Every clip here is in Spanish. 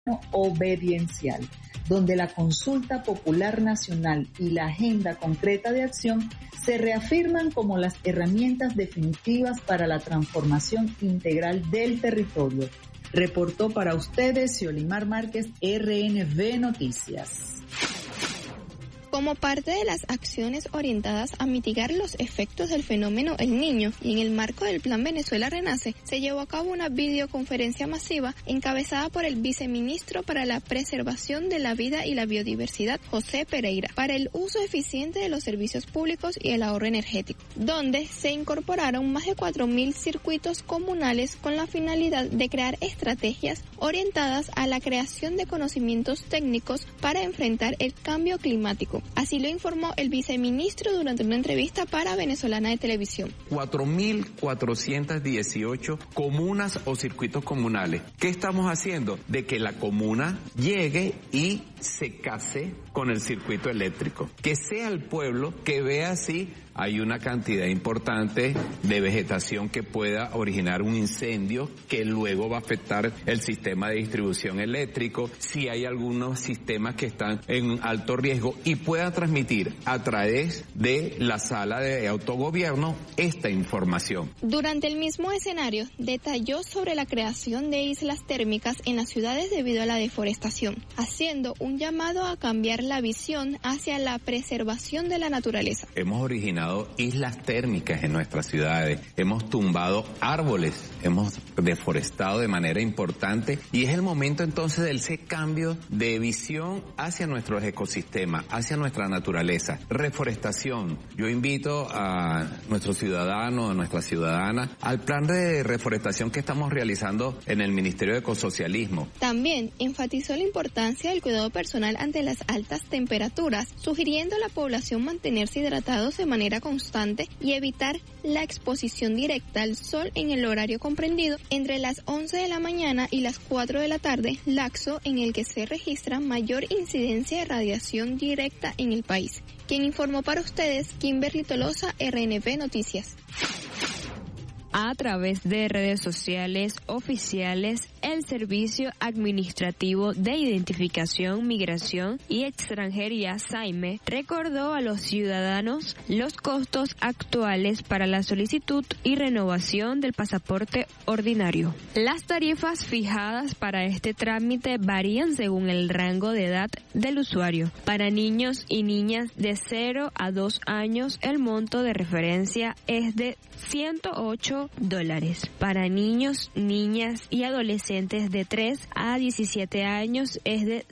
obediencial, donde la consulta popular nacional y la agenda concreta de acción se reafirman como las herramientas definitivas para la transformación integral del territorio. Reportó para ustedes Xiolimar Márquez, RNV Noticias. Como parte de las acciones orientadas a mitigar los efectos del fenómeno El Niño y en el marco del Plan Venezuela Renace, se llevó a cabo una videoconferencia masiva encabezada por el viceministro para la Preservación de la Vida y la Biodiversidad, José Pereira, para el uso eficiente de los servicios públicos y el ahorro energético, donde se incorporaron más de 4.000 circuitos comunales con la finalidad de crear estrategias orientadas a la creación de conocimientos técnicos para enfrentar el cambio climático. Así lo informó el viceministro durante una entrevista para Venezolana de Televisión. 4.418 comunas o circuitos comunales. ¿Qué estamos haciendo? De que la comuna llegue y se case con el circuito eléctrico. Que sea el pueblo que vea si hay una cantidad importante de vegetación que pueda originar un incendio que luego va a afectar el sistema de distribución eléctrico, si hay algunos sistemas que están en alto riesgo y pueda transmitir a través de la sala de autogobierno esta información. Durante el mismo escenario, detalló sobre la creación de islas térmicas en las ciudades debido a la deforestación, haciendo un llamado a cambiar la visión hacia la preservación de la naturaleza. Hemos originado islas térmicas en nuestras ciudades, hemos tumbado árboles, hemos deforestado de manera importante y es el momento entonces de ese cambio de visión hacia nuestros ecosistemas, hacia nuestra naturaleza. Reforestación. Yo invito a nuestros ciudadanos, a nuestras ciudadanas, al plan de reforestación que estamos realizando en el Ministerio de Ecosocialismo. También enfatizó la importancia del cuidado personal ante las altas temperaturas, sugiriendo a la población mantenerse hidratados de manera constante y evitar la exposición directa al sol en el horario comprendido entre las 11 de la mañana y las 4 de la tarde, lapso en el que se registra mayor incidencia de radiación directa en el país. Quien informó para ustedes, Kimberly Tolosa, RNV Noticias. A través de redes sociales oficiales, el Servicio Administrativo de Identificación, Migración y Extranjería, SAIME, recordó a los ciudadanos los costos actuales para la solicitud y renovación del pasaporte ordinario. Las tarifas fijadas para este trámite varían según el rango de edad del usuario. Para niños y niñas de 0 a 2 años, el monto de referencia es de $108. Para niños, niñas y adolescentes de 3 a 17 años es de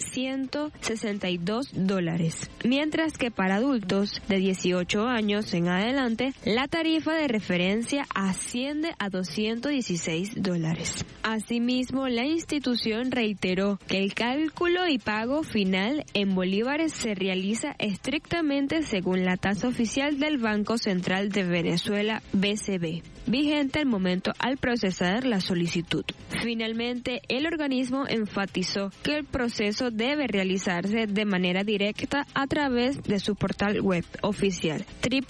$162. Mientras que para adultos de 18 años en adelante, la tarifa de referencia asciende a $216. Asimismo, la institución reiteró que el cálculo y pago final en bolívares se realiza estrictamente según la tasa oficial del Banco Central de Venezuela, BCV, vigente al momento al procesar la solicitud. Finalmente, el organismo enfatizó que el proceso debe realizarse de manera directa a través de su portal web oficial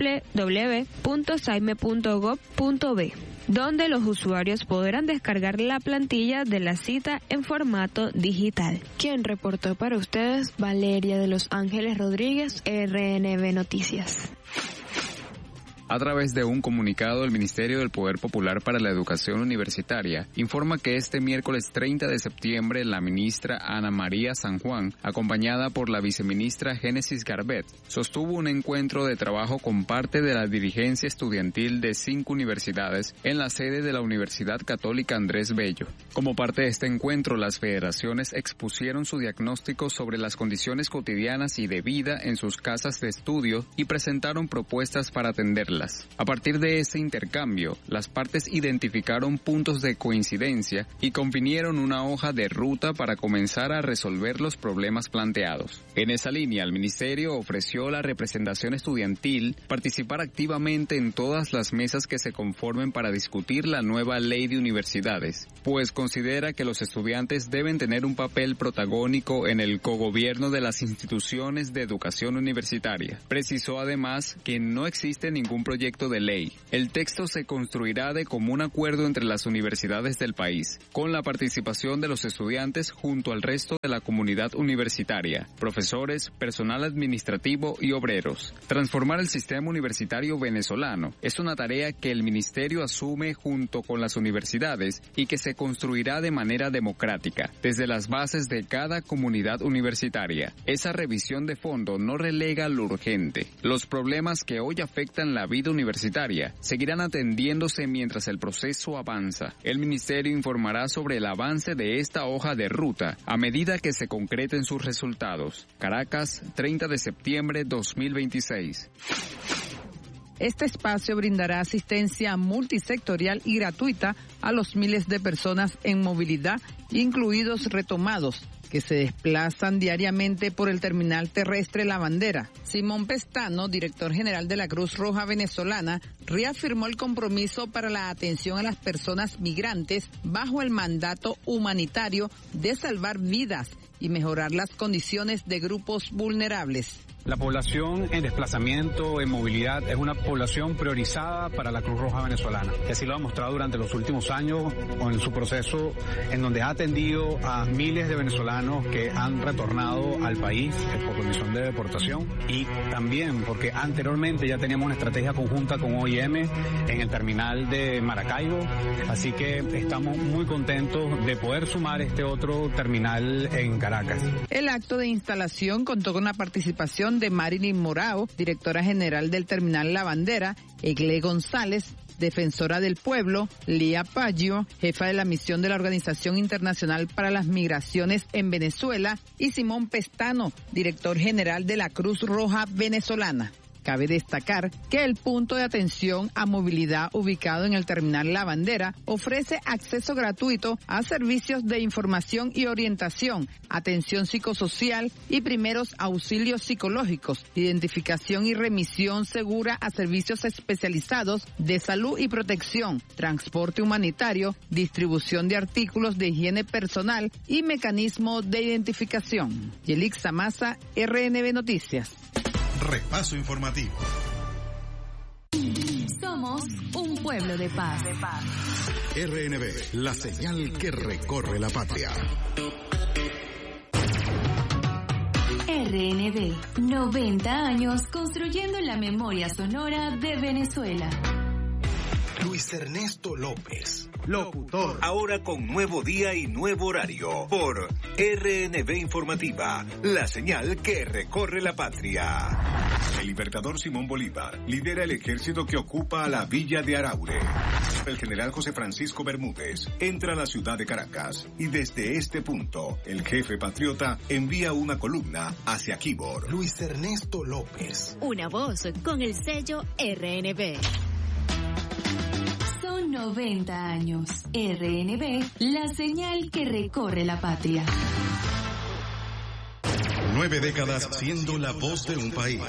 www.saime.gov.b, donde los usuarios podrán descargar la plantilla de la cita en formato digital. Quien reportó para ustedes, Valeria de Los Ángeles Rodríguez, RNV Noticias. A través de un comunicado, el Ministerio del Poder Popular para la Educación Universitaria informa que este miércoles 30 de septiembre la ministra Ana María San Juan, acompañada por la viceministra Génesis Garbet, sostuvo un encuentro de trabajo con parte de la dirigencia estudiantil de 5 universidades en la sede de la Universidad Católica Andrés Bello. Como parte de este encuentro, las federaciones expusieron su diagnóstico sobre las condiciones cotidianas y de vida en sus casas de estudio y presentaron propuestas para atenderlas. A partir de ese intercambio, las partes identificaron puntos de coincidencia y convinieron una hoja de ruta para comenzar a resolver los problemas planteados. En esa línea, el Ministerio ofreció a la representación estudiantil participar activamente en todas las mesas que se conformen para discutir la nueva ley de universidades, pues considera que los estudiantes deben tener un papel protagónico en el cogobierno de las instituciones de educación universitaria. Precisó además que no existe ningún proyecto de ley. El texto se construirá de común acuerdo entre las universidades del país, con la participación de los estudiantes junto al resto de la comunidad universitaria, profesores, personal administrativo y obreros. Transformar el sistema universitario venezolano es una tarea que el ministerio asume junto con las universidades y que se construirá de manera democrática, desde las bases de cada comunidad universitaria. Esa revisión de fondo no relega lo urgente. Los problemas que hoy afectan la vida universitaria seguirán atendiéndose mientras el proceso avanza. El ministerio informará sobre el avance de esta hoja de ruta a medida que se concreten sus resultados. Caracas, 30 de septiembre 2026. Este espacio brindará asistencia multisectorial y gratuita a los miles de personas en movilidad, incluidos retomados, que se desplazan diariamente por el terminal terrestre La Bandera. Simón Pestano, director general de la Cruz Roja Venezolana, reafirmó el compromiso para la atención a las personas migrantes bajo el mandato humanitario de salvar vidas y mejorar las condiciones de grupos vulnerables. La población en desplazamiento, en movilidad, es una población priorizada para la Cruz Roja Venezolana. Y así lo ha mostrado durante los últimos años en su proceso, en donde ha atendido a miles de venezolanos que han retornado al país por condición de deportación. Y también porque anteriormente ya teníamos una estrategia conjunta con OIM en el terminal de Maracaibo. Así que estamos muy contentos de poder sumar este otro terminal en Caracas. El acto de instalación contó con la participación de Marilyn Morao, directora general del terminal La Bandera, Egle González, defensora del pueblo, Lía Paggio, jefa de la misión de la Organización Internacional para las Migraciones en Venezuela, y Simón Pestano, director general de la Cruz Roja Venezolana. Cabe destacar que el punto de atención a movilidad ubicado en el terminal La Bandera ofrece acceso gratuito a servicios de información y orientación, atención psicosocial y primeros auxilios psicológicos, identificación y remisión segura a servicios especializados de salud y protección, transporte humanitario, distribución de artículos de higiene personal y mecanismo de identificación. Yelixa Maza, RNB Noticias. Repaso informativo. Somos un pueblo de paz. RNB, la señal que recorre la patria. RNB, 90 años construyendo la memoria sonora de Venezuela. Luis Ernesto López, locutor. Ahora con nuevo día y nuevo horario por RNB Informativa, la señal que recorre la patria. El libertador Simón Bolívar lidera el ejército que ocupa la villa de Araure. El general José Francisco Bermúdez entra a la ciudad de Caracas y desde este punto el jefe patriota envía una columna hacia Quibor. Luis Ernesto López. Una voz con el sello RNB. Son 90 años. RNB, la señal que recorre la patria. 9 décadas siendo la voz de un país.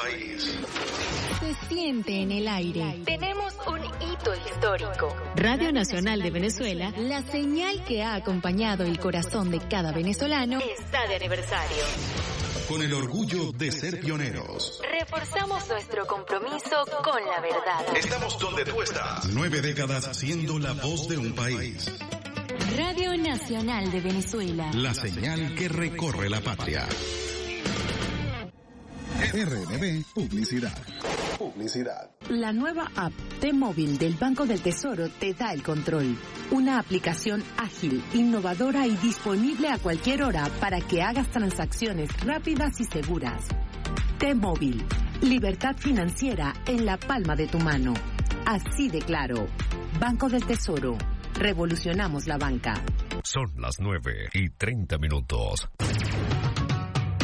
Se siente en el aire. Tenemos un hito histórico. Radio Nacional de Venezuela, la señal que ha acompañado el corazón de cada venezolano, está de aniversario. Con el orgullo de ser pioneros. Reforzamos nuestro compromiso con la verdad. Estamos donde tú estás. 9 décadas siendo la voz de un país. Radio Nacional de Venezuela. La señal que recorre la patria. RNB Publicidad. La nueva app T-Móvil del Banco del Tesoro te da el control. Una aplicación ágil, innovadora y disponible a cualquier hora para que hagas transacciones rápidas y seguras. T-Móvil, libertad financiera en la palma de tu mano. Así de claro. Banco del Tesoro. Revolucionamos la banca. Son las 9:30.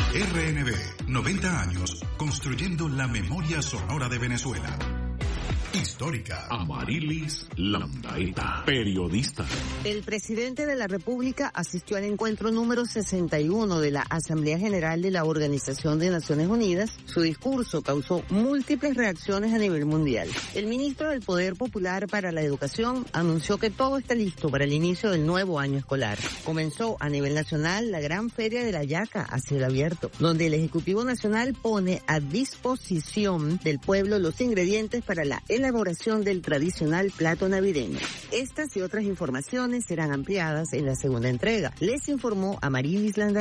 RNB, 90 años construyendo la memoria sonora de Venezuela. histórica. Amarilis Landaeta, periodista. El presidente de la República asistió al encuentro número 61 de la Asamblea General de la Organización de Naciones Unidas. Su discurso causó múltiples reacciones a nivel mundial. El ministro del Poder Popular para la Educación anunció que todo está listo para el inicio del nuevo año escolar. Comenzó a nivel nacional la gran Feria de la Yaca a cielo abierto, donde el Ejecutivo Nacional pone a disposición del pueblo los ingredientes para la elaboración del tradicional plato navideño. Estas y otras informaciones serán ampliadas en la segunda entrega. Les informó Amarilis Landaeta.